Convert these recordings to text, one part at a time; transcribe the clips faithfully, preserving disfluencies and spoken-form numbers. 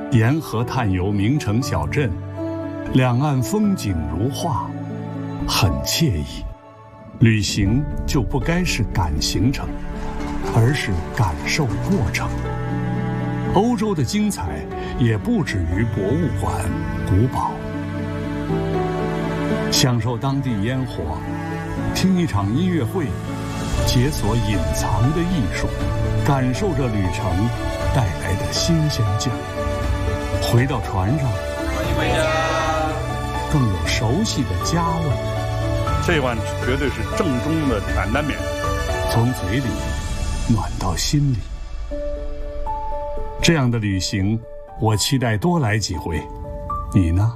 沿河探游名城小镇，两岸风景如画，很惬意。旅行就不该是赶行程，而是感受过程。欧洲的精彩也不止于博物馆、古堡。享受当地烟火，听一场音乐会，解锁隐藏的艺术，感受着旅程带来的新鲜劲儿。回到船上，更有熟悉的家味。 这碗绝对是正宗的担担面， 从嘴里暖到心里。这样的旅行，我期待多来几回。你呢？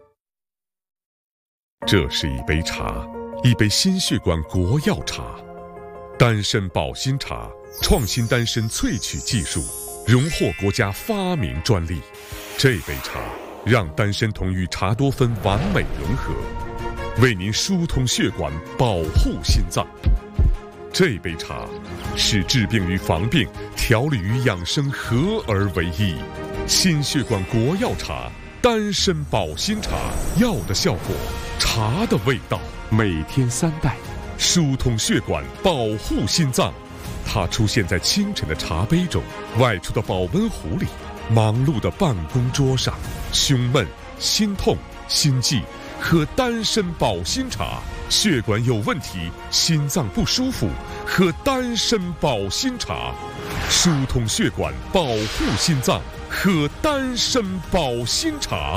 这是一杯茶，一杯心血管国药茶，丹参保心茶，创新丹参萃取技术，荣获国家发明专利。这杯茶让丹参酮与茶多酚完美融合，为您疏通血管，保护心脏。这杯茶使治病与防病、调理与养生合而为一。心血管国药茶，丹参保心茶，药的效果，茶的味道。每天三袋，疏通血管，保护心脏。它出现在清晨的茶杯中，外出的保温壶里，忙碌的办公桌上。胸闷、心痛、心悸，喝丹参保心茶；血管有问题，心脏不舒服，喝丹参保心茶。疏通血管，保护心脏，喝丹参保心茶。